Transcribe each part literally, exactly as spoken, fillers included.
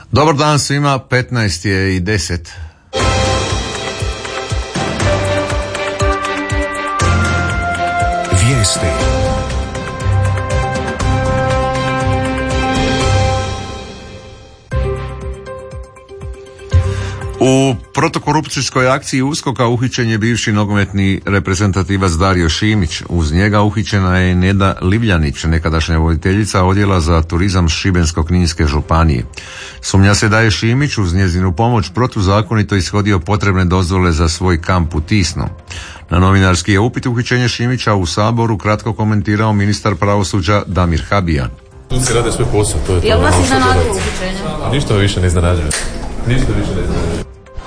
Dobar dan svima, petnaest je i deset. Vijesti. U protukorupcijskoj akciji USKOK-a uhićen je bivši nogometni reprezentativac Dario Šimić. Uz njega uhićena je Neda Livljanić, nekadašnja voditeljica odjela za turizam Šibensko-kninske županije. Sumnja se da je Šimić uz njezinu pomoć protuzakonito ishodio potrebne dozvole za svoj kamp u Tisnu. Na novinarski je upit uhićenja Šimića u Saboru kratko komentirao ministar pravosuđa Damir Habijan. Suci rade svoj posao, to je to. Jel vas iznenadilo uhićenje? Ništa me više ne iznenađuje. Ništa više ne iznenađuje.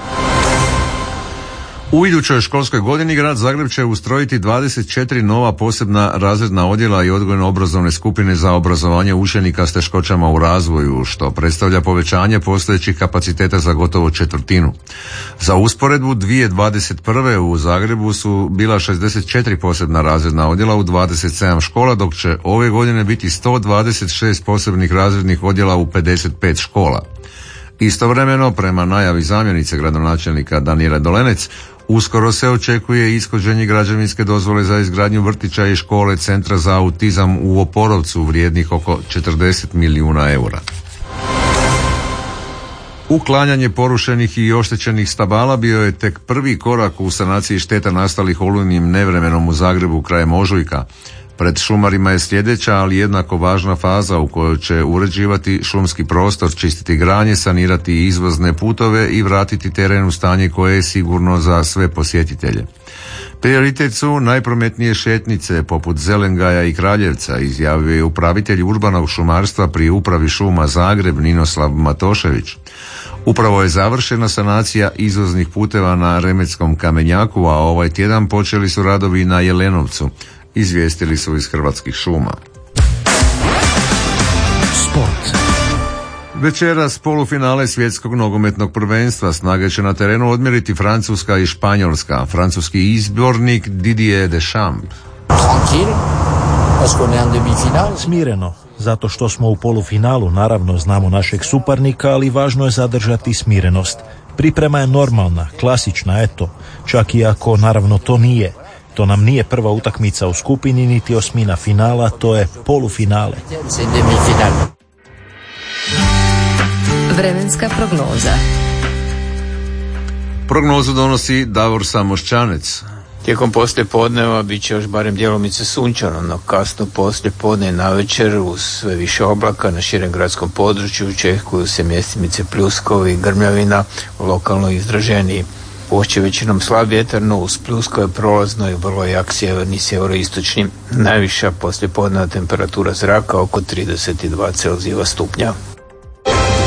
U idućoj školskoj godini grad Zagreb će ustrojiti dvadeset četiri nova posebna razredna odjela i odgojno-obrazovne skupine za obrazovanje učenika s teškoćama u razvoju, što predstavlja povećanje postojećih kapaciteta za gotovo četvrtinu. Za usporedbu, dvije tisuće dvadeset prve. u Zagrebu su bila šezdeset četiri posebna razredna odjela u dvadeset sedam škola, dok će ove godine biti sto dvadeset šest posebnih razrednih odjela u pedeset pet škola. Istovremeno, prema najavi zamjenice gradonačelnika Danijele Dolenec, uskoro se očekuje ishođenje građevinske dozvole za izgradnju vrtića i škole Centra za autizam u Oporovcu vrijednih oko četrdeset milijuna eura. Uklanjanje porušenih i oštećenih stabala bio je tek prvi korak u sanaciji šteta nastalih olujnim nevremenom u Zagrebu krajem ožujka. Pred šumarima je sljedeća, ali jednako važna faza u kojoj će uređivati šumski prostor, čistiti granje, sanirati izvozne putove i vratiti teren u stanje koje je sigurno za sve posjetitelje. Prioritet su najprometnije šetnice poput Zelengaja i Kraljevca, izjavio je upravitelj urbanog šumarstva pri upravi šuma Zagreb Ninoslav Matošević. Upravo je završena sanacija izvoznih puteva na Remetskom kamenjaku, a ovaj tjedan počeli su radovi na Jelenovcu, izvijestili su iz Hrvatskih šuma. Sport. Večeras polufinale svjetskog nogometnog prvenstva. Snage će na terenu odmjeriti Francuska i Španjolska. Francuski izbornik Didier Deschamps. Smireno, zato što smo u polufinalu, naravno znamo našeg suparnika, ali važno je zadržati smirenost. Priprema je normalna, klasična, eto, čak i ako naravno to nije. To nam nije prva utakmica u skupini, niti osmina finala, to je polufinale. Vremenska prognoza. Prognozu donosi Davor Samošćanec. Tijekom poslijepodneva bit će još barem djelomice sunčano, no kasno poslijepodne i navečer uz sve više oblaka na širem gradskom području očekuju se mjestimice pljuskovi i grmljavina, lokalno izraženiji. Pušće većinom slab vjetar, no uz pljuskove prolazno i vrlo jak sjeverni sjeveroistočni. Najviša poslijepodneva temperatura zraka oko trideset dva Celzijeva stupnja.